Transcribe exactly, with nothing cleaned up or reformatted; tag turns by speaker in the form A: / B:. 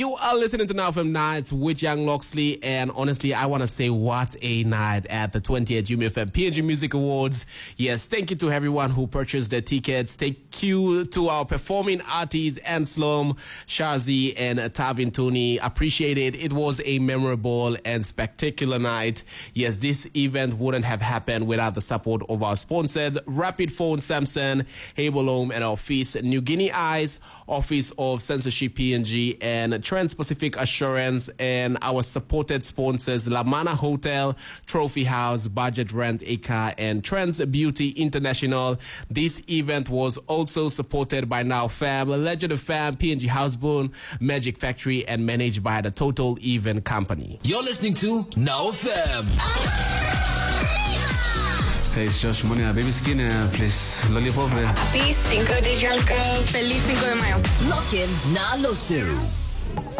A: You are listening to Now F M Nights with Young Loxley, and honestly, I want to say what a night at the twentieth Jumia F M P N G Music Awards. Yes, thank you to everyone who purchased their tickets. Thank you to our performing artists, Anslom, Shazi, and Tavin Tony. Appreciate it. It was a memorable and spectacular night. Yes, this event wouldn't have happened without the support of our sponsors, Rapid Phone Samsung, Habolome and Office New Guinea Eyes, Office of Censorship P N G, and Trans-Pacific Assurance, and our supported sponsors La Mana Hotel, Trophy House, Budget Rent A Car, and Trans Beauty International. This event was also supported by Now Fam, Legend of Fam, P N G Houseboon, Magic Factory, and managed by the Total Event Company.
B: You're listening to Now F M.
C: Hey, it's Josh Money, Baby Skin, please, Lollipop.
D: Happy Cinco de Junio. Feliz Cinco de Mayo.
B: Lock in, now, Losu.